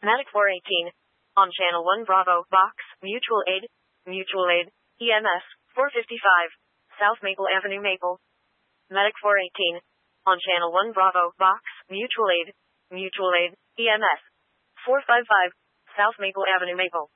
Medic 418. On Channel 1 Bravo, Box, Mutual Aid, EMS, 455. South Maple Avenue, Maple. Medic 418. On Channel 1 Bravo, Box, Mutual Aid, EMS, 455. South Maple Avenue, Maple.